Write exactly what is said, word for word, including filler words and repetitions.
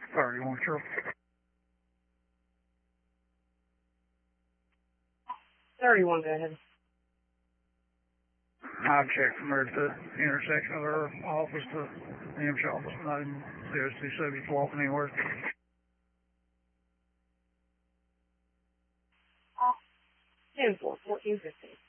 thirty-one, sure. thirty-one, go ahead. I've checked from there to the intersection of her office to the M S H office, not even seriously subject to walking anywhere. ten four, fourteen fifteen.